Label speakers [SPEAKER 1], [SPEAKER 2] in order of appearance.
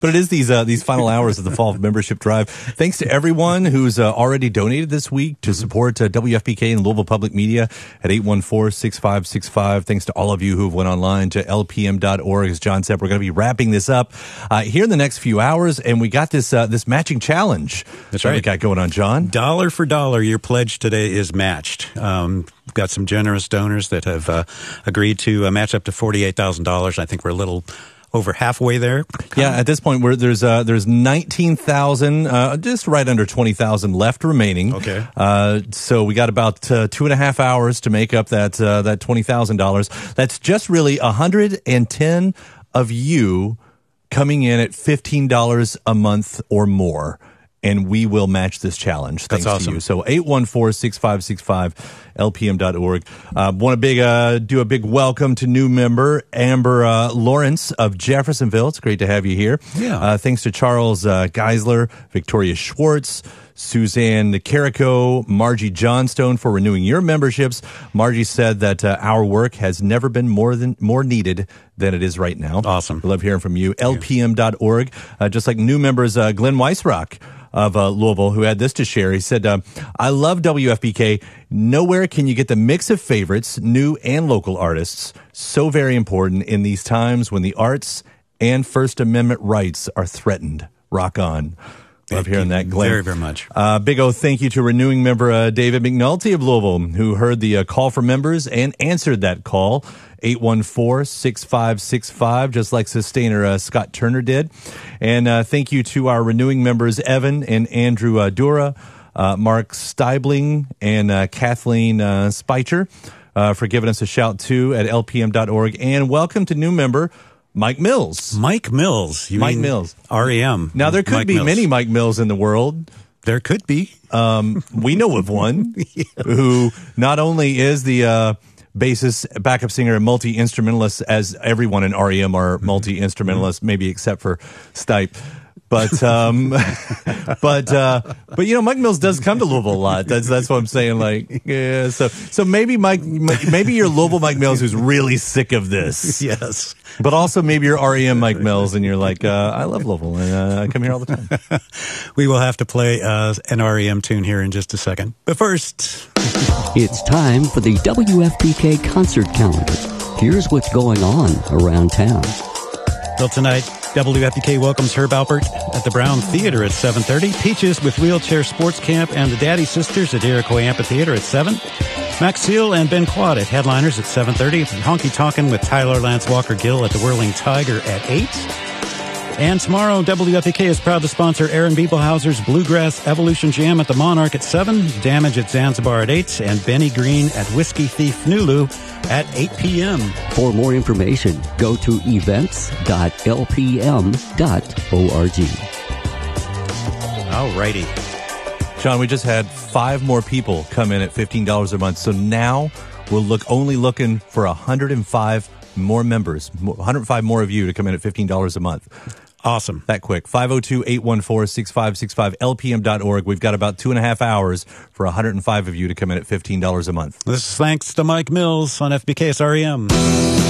[SPEAKER 1] But it is these final hours of the fall membership drive. Thanks to everyone who's already donated this week to support WFPK and Louisville Public Media at 814-6565. Thanks to all of you who have went online to lpm.org. As John said, we're going to be wrapping this up here in the next few hours, and we got this matching challenge.
[SPEAKER 2] That's right.
[SPEAKER 1] We got going on, John.
[SPEAKER 2] Dollar for dollar, your pledge today is matched. We've got some generous donors that have agreed to match up to $48,000. I think we're a little over halfway there.
[SPEAKER 1] Yeah, at this point, there's 19,000, just right under 20,000 left remaining.
[SPEAKER 2] Okay.
[SPEAKER 1] So we got about 2.5 hours to make up that $20,000. That's just really 110 of you coming in at $15 a month or more. And we will match this challenge. Thanks
[SPEAKER 2] That's awesome.
[SPEAKER 1] to you. So 814-6565, lpm.org. Want to do a big welcome to new member, Amber Lawrence of Jeffersonville. It's great to have you here.
[SPEAKER 2] Yeah.
[SPEAKER 1] Thanks to Charles Geisler, Victoria Schwartz, Suzanne Carrico, Margie Johnstone for renewing your memberships. Margie said that our work has never been more needed than it is right now.
[SPEAKER 2] Awesome.
[SPEAKER 1] We love hearing from you. lpm.org. Just like new members, Glenn Weisrock of Louisville, who had this to share. He said, I love WFPK. Nowhere can you get the mix of favorites, new and local artists. So very important in these times when the arts and First Amendment rights are threatened. Rock on. Love hearing that, Glenn.
[SPEAKER 2] Very, very much.
[SPEAKER 1] Big O thank you to renewing member David McNulty of Louisville, who heard the call for members and answered that call. 814-6565, just like sustainer Scott Turner did. And thank you to our renewing members, Evan and Andrew Dura, Mark Steibling, and Kathleen Speicher for giving us a shout, too, at lpm.org. And welcome to new member, Mike Mills.
[SPEAKER 2] Mike Mills.
[SPEAKER 1] Mike Mills.
[SPEAKER 2] REM.
[SPEAKER 1] Now, there could be many Mike Mills in the world.
[SPEAKER 2] There could be.
[SPEAKER 1] We know of one who not only is the bassist, backup singer, and multi-instrumentalist, as everyone in REM are multi-instrumentalists, maybe except for Stipe. But you know, Mike Mills does come to Louisville a lot. That's what I'm saying. Like, yeah. So maybe maybe you're Louisville Mike Mills who's really sick of this.
[SPEAKER 2] Yes.
[SPEAKER 1] But also maybe you're REM Mike Mills and you're like, I love Louisville and I come here all the time.
[SPEAKER 2] We will have to play an REM tune here in just a second. But first,
[SPEAKER 3] it's time for the WFPK concert calendar. Here's what's going on around town.
[SPEAKER 2] Well, tonight, WFPK welcomes Herb Alpert at the Brown Theater at 7:30. Peaches with Wheelchair Sports Camp and the Daddy Sisters at Iroquois Amphitheater at 7. Max Seal and Ben Quad at Headliners at 7:30. Honky Tonkin' with Tyler Lance Walker Gill at the Whirling Tiger at 8. And tomorrow, WFPK is proud to sponsor Aaron Bieblhauser's Bluegrass Evolution Jam at the Monarch at 7, Damage at Zanzibar at 8, and Benny Green at Whiskey Thief Nulu at 8 p.m.
[SPEAKER 3] For more information, go to events.lpm.org.
[SPEAKER 2] All righty.
[SPEAKER 1] John, we just had 5 more people come in at $15 a month. So now we're only looking for 105 more members, 105 more of you to come in at $15 a month.
[SPEAKER 2] Awesome.
[SPEAKER 1] That quick. 502-814-6565, lpm.org. We've got about 2.5 hours for 105 of you to come in at $15 a month.
[SPEAKER 2] This is thanks to Mike Mills on FBK's REM.